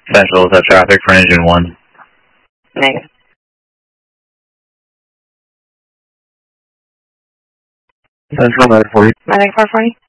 Central, is that traffic for engine 1? Negative. Central, Medic 40. Medic 440.